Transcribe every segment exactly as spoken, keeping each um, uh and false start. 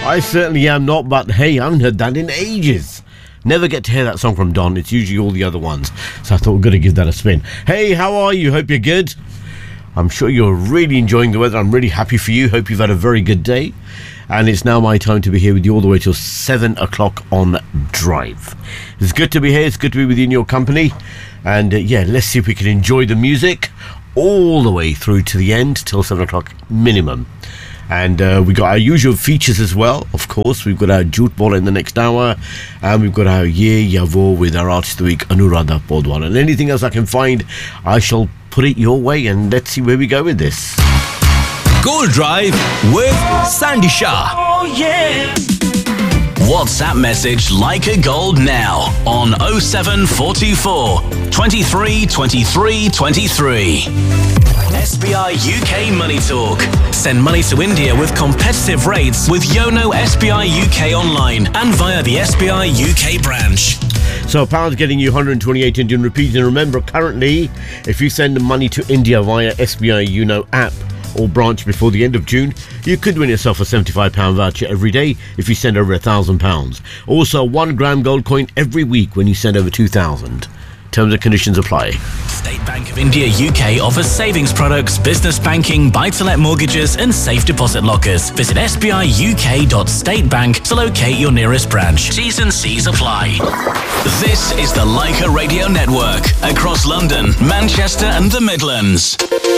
I certainly am not, but hey, I haven't heard that in ages. Never get to hear that song from Don. It's usually all the other ones. So I thought we're going to give that a spin. Hey, how are you? Hope you're good. I'm sure you're really enjoying the weather. I'm really happy for you. Hope you've had a very good day. And it's now my time to be here with you all the way till seven o'clock on Drive. It's good to be here. It's good to be with you in your company. And uh, yeah, let's see if we can enjoy the music all the way through to the end till seven o'clock minimum. And uh, we got our usual features as well, of course. We've got our Jute Ball in the next hour. And we've got our Ye Yavo with our Artist of the Week, Anuradha Podwal. And anything else I can find, I shall put it your way. And let's see where we go with this. Gold Drive with Sandy Shah. Oh, yeah. WhatsApp message Leica Gold now on oh seven four two four, twenty-three twenty-three twenty-three. S B I U K Money Talk. Send money to India with competitive rates with Yono S B I U K online and via the S B I U K branch. So a pound's getting you one hundred twenty-eight Indian rupees. And remember, currently, if you send money to India via S B I Yono app or branch before the end of June, you could win yourself a seventy-five pound voucher every day if you send over one thousand pounds. Also, one gram gold coin every week when you send over two thousand. Terms and conditions apply. State Bank of India U K offers savings products, business banking, buy-to-let mortgages and safe deposit lockers. Visit s b i u k dot state bank to locate your nearest branch. T's and C's apply. This is the Leica Radio Network across London, Manchester and the Midlands.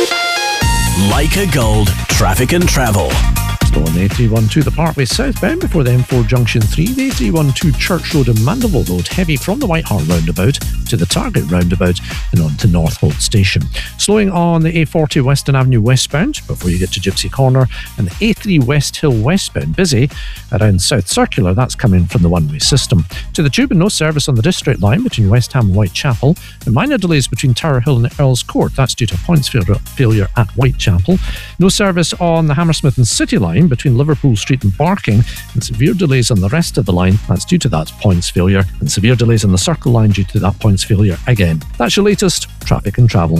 Leica Gold, traffic and travel. Still on the A three twelve, the Parkway southbound before the M four Junction three. The A three twelve Church Road and Mandeville Road heavy from the White Hart roundabout to the Target roundabout and on to Northolt Station. Slowing on the A forty Western Avenue westbound before you get to Gypsy Corner, and the A three West Hill westbound busy around South Circular. That's coming from the one-way system. To the Tube and no service on the District Line between West Ham and Whitechapel. And minor delays between Tower Hill and Earls Court. That's due to points failure at Whitechapel. No service on the Hammersmith and City Line between Liverpool Street and Barking, and severe delays on the rest of the line. That's due to that points failure, and severe delays on the Circle Line due to that points failure again. That's your latest traffic and travel.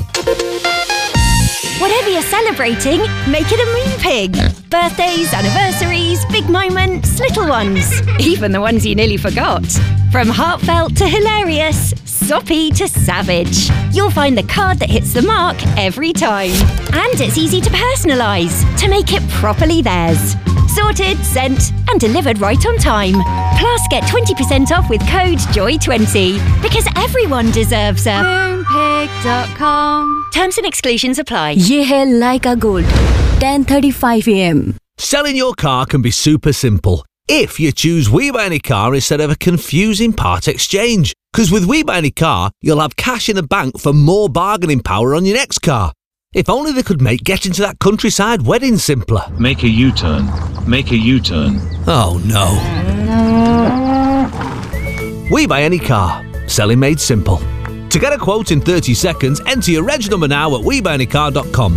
Whatever you're celebrating, make it a Moon Pig. Birthdays, anniversaries, big moments, little ones, even the ones you nearly forgot. From heartfelt to hilarious, soppy to savage, you'll find the card that hits the mark every time. And it's easy to personalise to make it properly theirs. Sorted, sent and delivered right on time. Plus get twenty percent off with code joy twenty, because everyone deserves a moon pig dot com. Terms and exclusions apply. Ye hai Leica Gold, ten thirty-five a m. Selling your car can be super simple if you choose We Buy Any Car instead of a confusing part exchange. Because with We Buy Any Car, you'll have cash in the bank for more bargaining power on your next car. If only they could make getting to that countryside wedding simpler. Make a U-turn. Make a U-turn. Oh no. We Buy Any Car. Selling made simple. To get a quote in thirty seconds, enter your reg number now at we buy any car dot com.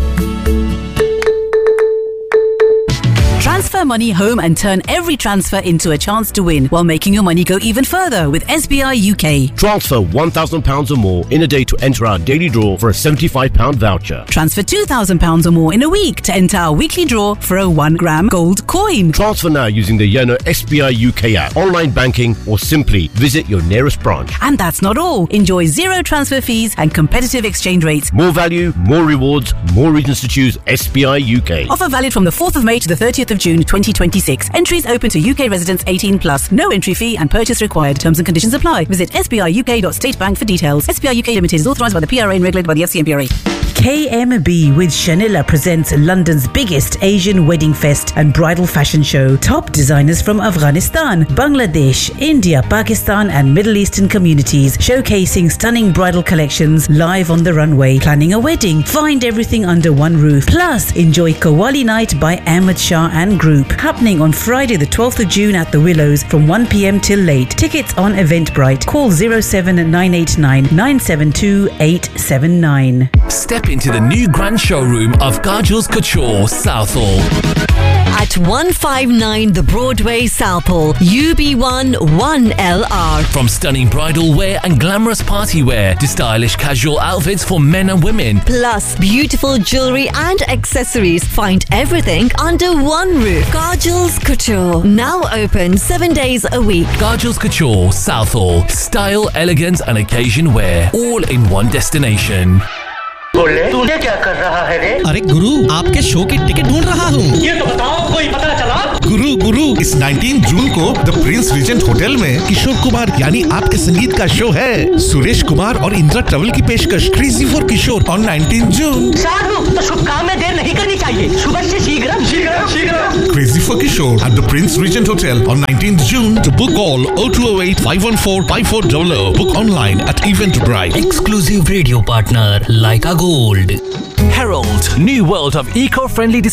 Transfer money home and turn every transfer into a chance to win while making your money go even further with S B I U K. Transfer one thousand pounds or more in a day to enter our daily draw for a seventy-five pound voucher. Transfer two thousand pounds or more in a week to enter our weekly draw for a one gram gold coin. Transfer now using the Yono S B I U K app, online banking, or simply visit your nearest branch. And that's not all. Enjoy zero transfer fees and competitive exchange rates. More value, more rewards, more reasons to choose S B I U K. Offer valid from the fourth of May to the thirtieth of June twenty twenty-six. Entries open to U K residents eighteen plus. No entry fee and purchase required. Terms and conditions apply. Visit s b i u k dot state bank for details. S B I U K Limited is authorised by the P R A and regulated by the F C M P R A. K M B with Shanila presents London's biggest Asian wedding fest and bridal fashion show. Top designers from Afghanistan, Bangladesh, India, Pakistan and Middle Eastern communities showcasing stunning bridal collections live on the runway. Planning a wedding? Find everything under one roof. Plus, enjoy Qawwali Night by Ahmed Shah and Group. Happening on Friday the twelfth of June at the Willows from one p m till late. Tickets on Eventbrite. Call zero seven nine eight nine nine seven two eight seven nine. Step into the new grand showroom of Kajul's Couture, Southall. at one fifty-nine The Broadway, Southall, U B one one L R. From stunning bridal wear and glamorous party wear to stylish casual outfits for men and women. Plus beautiful jewellery and accessories. Find everything under one roof. Kajal's Couture. Now open seven days a week. Kajal's Couture, Southall. Style, elegance and occasion wear. All in one destination. बोले तूने क्या कर रहा है रे? अरे गुरु आपके show की टिकट ढूंढ रहा हूँ। ये तो बताओ कोई पता चला? गुरु गुरु इस उन्नीस जून को द प्रिंस रीजेंट होटल में किशोर कुमार यानी आपके संगीत का शो है। सुरेश कुमार और इंदिरा ट्रेवल की पेशकश क्रेजी फॉर किशोर ऑन उन्नीस जून। साधु तो शुभ काम में देर नहीं करनी चाहिए। सुबह से शीघ्र शीघ्र शीघ्र। Crazy for Kishore at the Prince Regent Hotel on nineteenth June. To book all oh two oh eight, five one four, five four zero zero. Book online at Eventbrite. Exclusive radio partner Leica Gold. Herald, new world of eco-friendly